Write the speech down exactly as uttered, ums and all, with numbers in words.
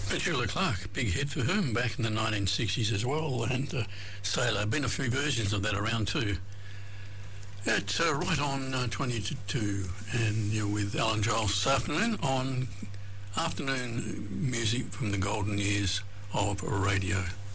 Petula Clark, big hit for him back in the nineteen sixties as well, and uh, Sailor, been a few versions of that around too. It's uh, right on uh, twenty to two, and you're with Alan Giles this afternoon on afternoon music from the golden years of radio.